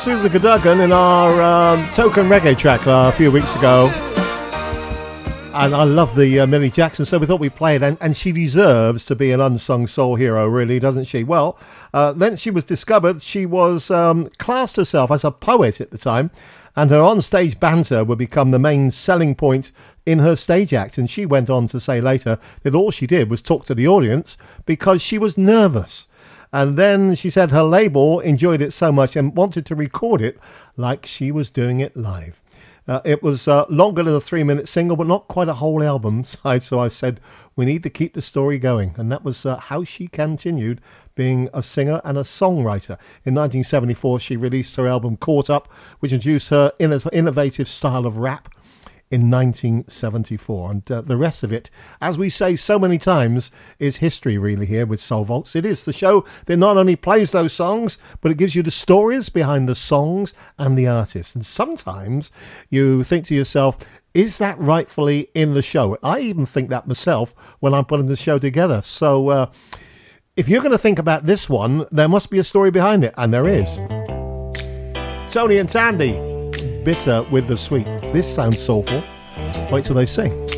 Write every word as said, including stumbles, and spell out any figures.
Susan Cadogan in our um, token reggae track uh, a few weeks ago. And I love the uh, Millie Jackson, so we thought we'd play it. And, and she deserves to be an unsung soul hero, really, doesn't she? Well, uh, then she was discovered. She was um, classed herself as a poet at the time, and her on-stage banter would become the main selling point in her stage act. And she went on to say later that all she did was talk to the audience because she was nervous. And then she said her label enjoyed it so much and wanted to record it like she was doing it live. Uh, it was uh, longer than a three-minute single, but not quite a whole album side. So I said, we need to keep the story going. And that was uh, how she continued being a singer and a songwriter. In nineteen seventy-four, she released her album Caught Up, which introduced her in an innovative style of rap in nineteen seventy-four. And uh, the rest of it, as we say so many times, is history really here with Soul Vaults. It is the show that not only plays those songs, but it gives you the stories behind the songs and the artists. And sometimes you think to yourself, is that rightfully in the show? I even think that myself when I'm putting the show together. So uh, if you're going to think about this one, there must be a story behind it. And there is. Tony and Tandy. Bitter with the sweet. This sounds soulful. Wait till they sing.